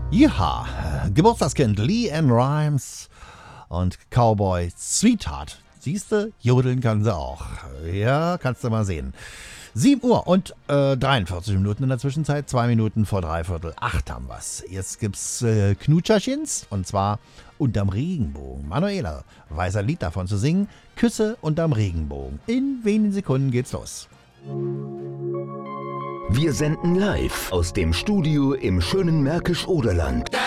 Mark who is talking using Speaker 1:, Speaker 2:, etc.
Speaker 1: Ja, Geburtstagskind LeAnn Rimes und Cowboy Sweetheart. Siehste, jodeln kann sie auch. Ja, kannst du mal sehen. 7 Uhr und 43 Minuten in der Zwischenzeit. 2 Minuten vor 7:45 haben wir's. Jetzt gibt's Knutscherchens und zwar Unterm Regenbogen. Manuela weiß ein Lied davon zu singen. Küsse unterm Regenbogen. In wenigen Sekunden geht's los.
Speaker 2: Wir senden live aus dem Studio im schönen Märkisch-Oderland.